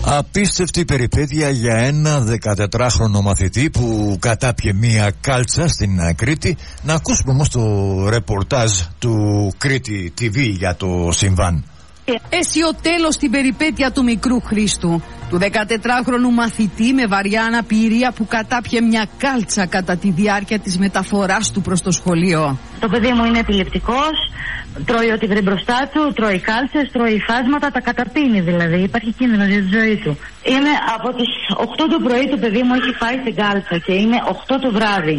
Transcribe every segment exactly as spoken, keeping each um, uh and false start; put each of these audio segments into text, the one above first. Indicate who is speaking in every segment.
Speaker 1: Απίστευτη περιπέτεια για ένα δεκατετράχρονο μαθητή που κατάπιε μία κάλτσα στην Κρήτη. Να ακούσουμε όμως το ρεπορτάζ του Κρήτη τι βι για το συμβάν.
Speaker 2: Αίσιο τέλος στην περιπέτεια του μικρού Χρήστου, του δεκατετράχρονου μαθητή με βαριά αναπηρία που κατάπιε μια κάλτσα κατά τη διάρκεια της μεταφοράς του προς το σχολείο.
Speaker 3: Το παιδί μου είναι επιλεπτικός, τρώει ό,τι βρει μπροστά του, τρώει κάλτσες, τρώει φάσματα, τα καταπίνει δηλαδή, υπάρχει κίνδυνος για τη ζωή του. Είναι από τις οκτώ το πρωί το παιδί μου έχει φάει την κάλτσα και είναι οκτώ το βράδυ.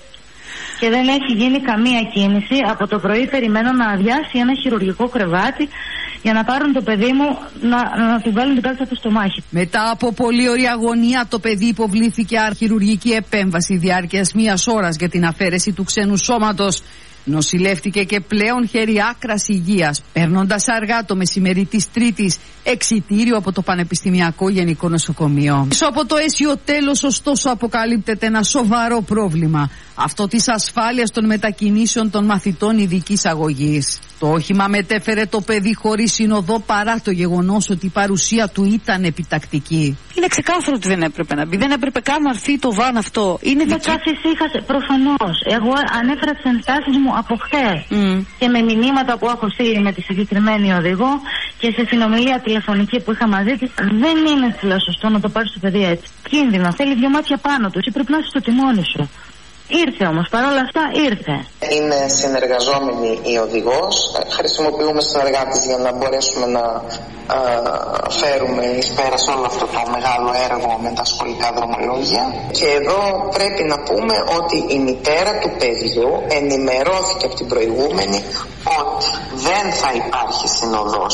Speaker 3: Και δεν έχει γίνει καμία κίνηση. Από το πρωί περιμένω να αδειάσει ένα χειρουργικό κρεβάτι για να πάρουν το παιδί μου να, να του βγάλουν την κάλτσα του στο μάχη.
Speaker 2: Μετά από πολλή ωραία αγωνία, το παιδί υποβλήθηκε αρχιουργική επέμβαση διάρκειας μίας ώρας για την αφαίρεση του ξένου σώματος. Νοσηλεύτηκε και πλέον χέρι άκρας υγείας, παίρνοντας αργά το μεσημερί της Τρίτης εξιτήριο από το Πανεπιστημιακό Γενικό Νοσοκομείο. Πίσω από το αίσιο τέλος, ωστόσο, αποκαλύπτεται ένα σοβαρό πρόβλημα. Αυτό της ασφάλειας των μετακινήσεων των μαθητών ειδικής αγωγής. Το όχημα μετέφερε το παιδί χωρίς συνοδό παρά το γεγονός ότι η παρουσία του ήταν επιτακτική.
Speaker 4: Είναι ξεκάθαρο ότι δεν έπρεπε να μπει. Δεν έπρεπε καν να έρθει το βαν αυτό. Είναι
Speaker 3: με καθησύχασε, προφανώς. Εγώ ανέφερα τις ενστάσεις μου από χθες. Mm. Και με μηνύματα που έχω στείλει με τη συγκεκριμένη οδηγό και σε συνομιλία τηλεφωνική που είχα μαζί της, δεν είναι σωστό να το πάρεις το παιδί έτσι. Κίνδυνο, θέλει δυο μάτια πάνω του. Εσύ πρέπει να είσαι στο τιμόνι σου. Ήρθε όμως, παρόλα αυτά ήρθε.
Speaker 5: Είναι συνεργαζόμενη η οδηγός. Χρησιμοποιούμε συνεργάτες για να μπορέσουμε να α, φέρουμε εις πέρας όλο αυτό το μεγάλο έργο με τα σχολικά δρομολόγια. Και εδώ πρέπει να πούμε ότι η μητέρα του παιδιού ενημερώθηκε από την προηγούμενη ότι δεν θα υπάρχει συνοδός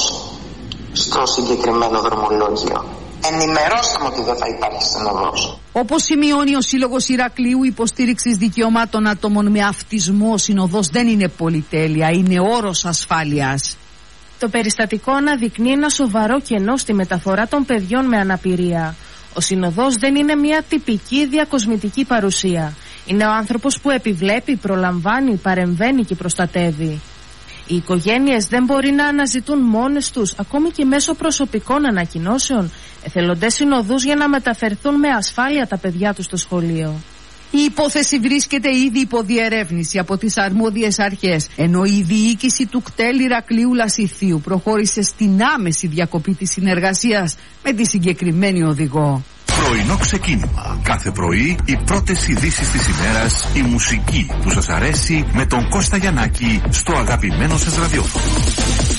Speaker 5: στο συγκεκριμένο δρομολόγιο. Ενημερώσαμε ότι δεν θα υπάρχει συνοδός.
Speaker 2: Όπως σημειώνει ο Σύλλογος Ηρακλείου Υποστήριξης Δικαιωμάτων Ατόμων με Αυτισμό, ο συνοδός δεν είναι πολυτέλεια, είναι όρος ασφάλειας.
Speaker 6: Το περιστατικό αναδεικνύει ένα σοβαρό κενό στη μεταφορά των παιδιών με αναπηρία. Ο συνοδός δεν είναι μια τυπική διακοσμητική παρουσία. Είναι ο άνθρωπος που επιβλέπει, προλαμβάνει, παρεμβαίνει και προστατεύει. Οι οικογένειες δεν μπορεί να αναζητούν μόνες τους, ακόμη και μέσω προσωπικών ανακοινώσεων, εθελοντές συνοδούς για να μεταφερθούν με ασφάλεια τα παιδιά τους στο σχολείο.
Speaker 2: Η υπόθεση βρίσκεται ήδη υπό διερεύνηση από τις αρμόδιες αρχές, ενώ η διοίκηση του κτέλ Ηρακλείου Λασιθίου προχώρησε στην άμεση διακοπή της συνεργασίας με τη συγκεκριμένη οδηγό.
Speaker 7: Πρωινό ξεκίνημα. Κάθε πρωί οι πρώτες ειδήσεις της ημέρας, η μουσική που σας αρέσει με τον Κώστα Γιαννάκη στο αγαπημένο σας ραδιόφωνο.